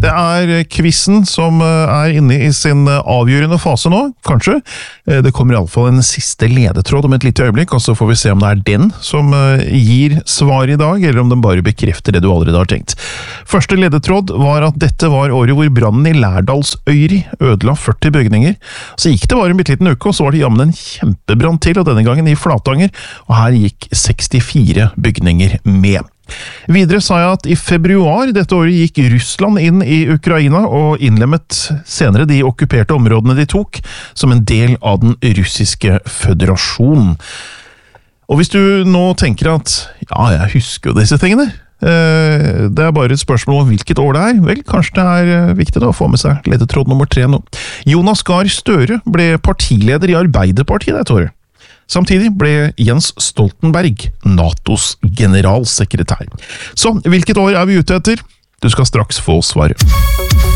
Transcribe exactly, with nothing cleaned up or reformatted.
Det er quizen som er inne i sin avgjørende fase nå, kanskje. Det kommer i alle fall en siste ledetråd om et lite øyeblikk, og så får vi se om det er den som gir svar i dag, eller om den bare bekrefter det du allerede har tenkt. Første ledetråd var at dette var året hvor brannen i Lærdalsøyri ødela førti bygninger. Så gikk det bare en bitteliten uke, og så var det jammen en kjempebrann til, og denne gangen i Flatanger, og her gikk sekstifire bygninger med. Videre sa jeg at i februar dette året gikk Russland inn i Ukraina og innlemmet senere de okkuperte områdene de tok som en del av den russiske føderasjonen. Og hvis du nå tenker at ja, jeg husker jo disse tingene, det er bare et spørsmål om hvilket år det er, vel, kanskje det er viktig da å få med seg ledetråd nummer tre nå. Jonas Gahr Støre ble partileder i Arbeiderpartiet dette året. Samtidig ble Jens Stoltenberg NATOs generalsekretær. Så, hvilket år er vi ute etter? Du skal straks få svaret.